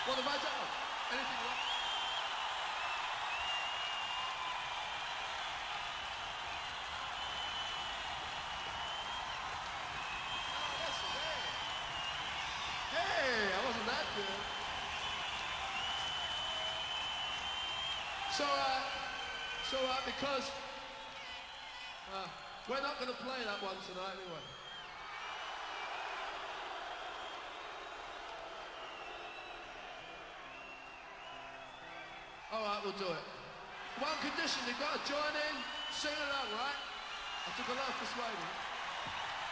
What have I done? Anything wrong? Oh, listen, hey. Hey, I wasn't that good. Because we're not going to play that one tonight anyway. All right, we'll do it. One condition, you've got to join in, sing along, right? I took a lot of persuading.